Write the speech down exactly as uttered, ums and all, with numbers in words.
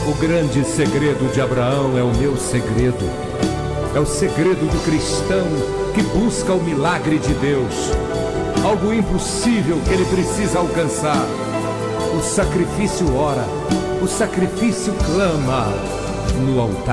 O grande segredo de Abraão é o meu segredo. É o segredo do cristão que busca o milagre de Deus. Algo impossível que ele precisa alcançar. O sacrifício ora, o sacrifício clama no altar.